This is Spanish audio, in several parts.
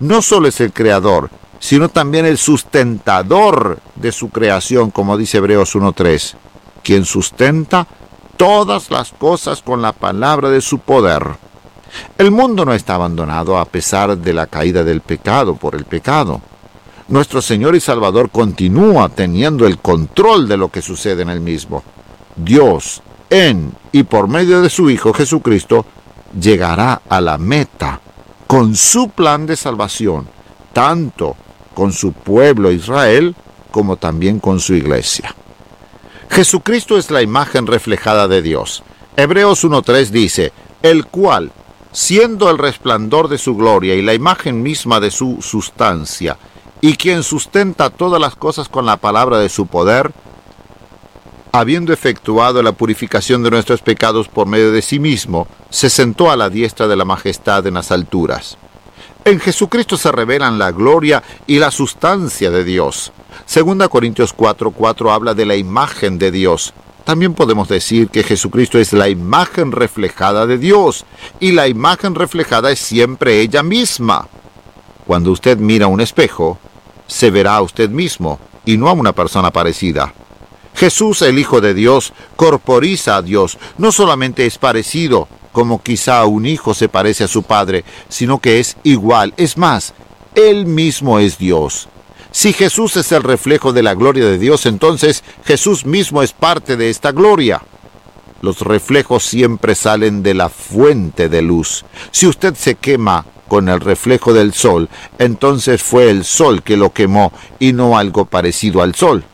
no solo es el creador, sino también el sustentador de su creación, como dice Hebreos 1:3, quien sustenta todas las cosas con la palabra de su poder. El mundo no está abandonado a pesar de la caída del pecado por el pecado. Nuestro Señor y Salvador continúa teniendo el control de lo que sucede en el mismo. Dios, en y por medio de su Hijo Jesucristo, llegará a la meta con su plan de salvación, tanto con su pueblo Israel como también con su iglesia. Jesucristo es la imagen reflejada de Dios. Hebreos 1:3 dice, el cual, siendo el resplandor de su gloria y la imagen misma de su sustancia, y quien sustenta todas las cosas con la palabra de su poder, habiendo efectuado la purificación de nuestros pecados por medio de sí mismo, se sentó a la diestra de la majestad en las alturas. En Jesucristo se revelan la gloria y la sustancia de Dios. 2 Corintios 4:4 habla de la imagen de Dios. También podemos decir que Jesucristo es la imagen reflejada de Dios, y la imagen reflejada es siempre ella misma. Cuando usted mira un espejo, se verá a usted mismo, y no a una persona parecida. Jesús, el Hijo de Dios, corporiza a Dios. No solamente es parecido, como quizá un hijo se parece a su padre, sino que es igual. Es más, Él mismo es Dios. Si Jesús es el reflejo de la gloria de Dios, entonces Jesús mismo es parte de esta gloria. Los reflejos siempre salen de la fuente de luz. Si usted se quema con el reflejo del sol, entonces fue el sol que lo quemó y no algo parecido al sol.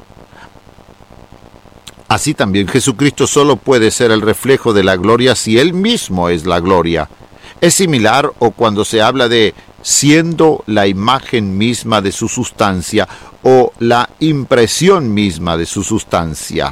Así también Jesucristo solo puede ser el reflejo de la gloria si Él mismo es la gloria. Es similar o cuando se habla de siendo la imagen misma de su sustancia o la impresión misma de su sustancia.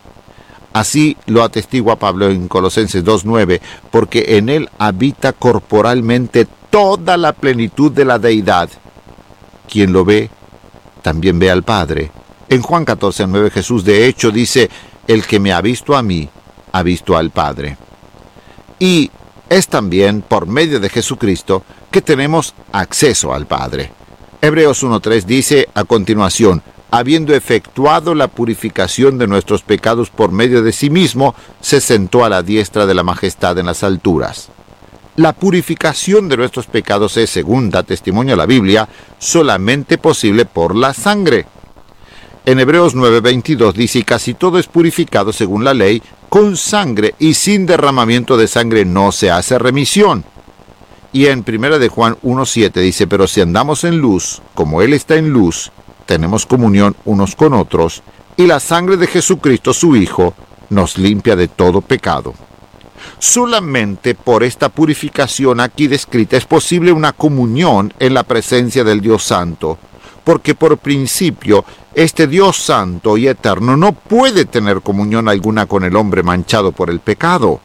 Así lo atestigua Pablo en Colosenses 2:9, porque en Él habita corporalmente toda la plenitud de la deidad. Quien lo ve, también ve al Padre. En Juan 14:9 Jesús de hecho dice, el que me ha visto a mí, ha visto al Padre. Y es también por medio de Jesucristo que tenemos acceso al Padre. Hebreos 1:3 dice a continuación, habiendo efectuado la purificación de nuestros pecados por medio de sí mismo, se sentó a la diestra de la majestad en las alturas. La purificación de nuestros pecados es, según da testimonio la Biblia, solamente posible por la sangre. En Hebreos 9:22 dice, y casi todo es purificado según la ley, con sangre, y sin derramamiento de sangre no se hace remisión. Y en 1 de Juan 1:7 dice, pero si andamos en luz, como Él está en luz, tenemos comunión unos con otros, y la sangre de Jesucristo su Hijo nos limpia de todo pecado. Solamente por esta purificación aquí descrita es posible una comunión en la presencia del Dios Santo, porque por principio este Dios Santo y Eterno no puede tener comunión alguna con el hombre manchado por el pecado.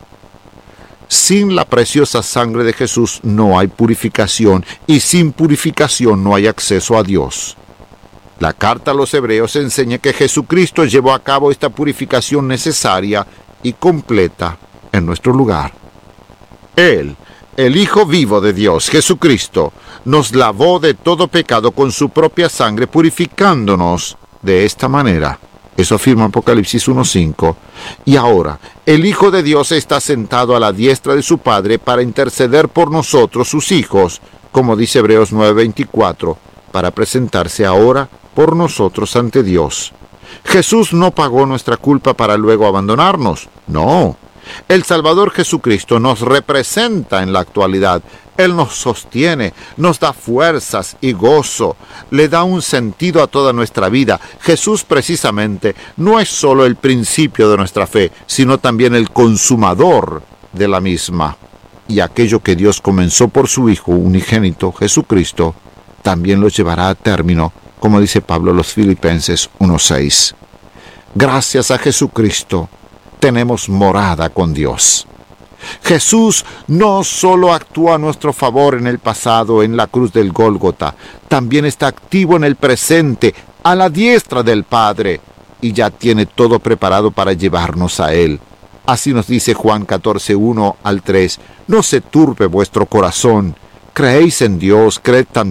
Sin la preciosa sangre de Jesús no hay purificación, y sin purificación no hay acceso a Dios. La carta a los Hebreos enseña que Jesucristo llevó a cabo esta purificación necesaria y completa en nuestro lugar. Él, el Hijo vivo de Dios, Jesucristo, nos lavó de todo pecado con su propia sangre, purificándonos de esta manera. Eso afirma Apocalipsis 1:5. Y ahora, el Hijo de Dios está sentado a la diestra de su Padre para interceder por nosotros, sus hijos, como dice Hebreos 9:24, para presentarse ahora por nosotros ante Dios. Jesús no pagó nuestra culpa para luego abandonarnos. No. El Salvador Jesucristo nos representa en la actualidad. Él nos sostiene, nos da fuerzas y gozo, le da un sentido a toda nuestra vida. Jesús precisamente no es solo el principio de nuestra fe, sino también el consumador de la misma. Y aquello que Dios comenzó por su Hijo unigénito, Jesucristo, también lo llevará a término, como dice Pablo a los Filipenses 1:6. Gracias a Jesucristo, tenemos morada con Dios. Jesús no solo actúa a nuestro favor en el pasado, en la cruz del Gólgota, también está activo en el presente, a la diestra del Padre, y ya tiene todo preparado para llevarnos a Él. Así nos dice Juan 14:1-3, no se turbe vuestro corazón, creéis en Dios, creed también